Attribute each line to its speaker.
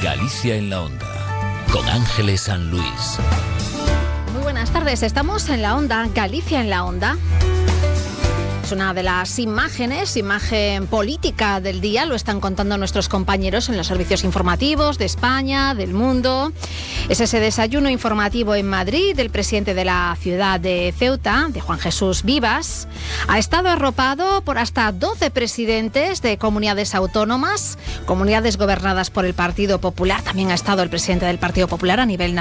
Speaker 1: Galicia en la Onda, con Ángeles San Luis.
Speaker 2: Muy buenas tardes, estamos en la Onda, Galicia en la Onda. Es una de las imagen política del día, lo están contando nuestros compañeros en los servicios informativos de España, del mundo. Es ese desayuno informativo en Madrid del presidente de la ciudad de Ceuta, de Juan Jesús Vivas. Ha estado arropado por hasta 12 presidentes de comunidades autónomas, comunidades gobernadas por el Partido Popular. También ha estado el presidente del Partido Popular a nivel nacional.